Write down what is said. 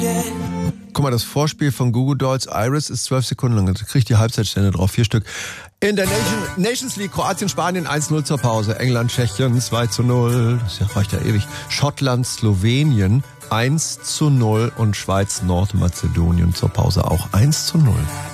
Guck mal, das Vorspiel von Goo Goo Dolls Iris ist 12 Sekunden lang. Da kriegt die Halbzeitstände drauf, 4 Stück. In der Nations League, Kroatien, Spanien 1-0 zur Pause. England, Tschechien 2-0. Das reicht ja ewig. Schottland, Slowenien 1-0 und Schweiz, Nordmazedonien zur Pause auch 1-0.